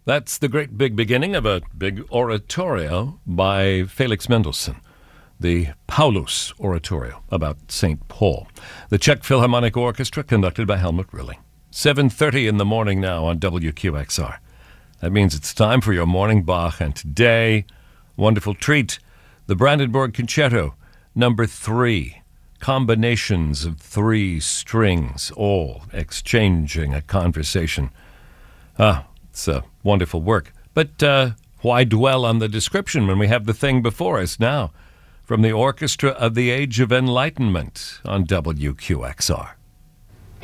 That's the great big beginning of a big oratorio by Felix Mendelssohn, the Paulus Oratorio about St. Paul. The Czech Philharmonic Orchestra conducted by Helmut Rilling. 7:30 in the morning now on WQXR. That means it's time for your morning Bach, and today, wonderful treat, the Brandenburg Concerto, number 3. Combinations of 3 strings, all exchanging a conversation. It's a wonderful work. But why dwell on the description when we have the thing before us now? From the Orchestra of the Age of Enlightenment on WQXR.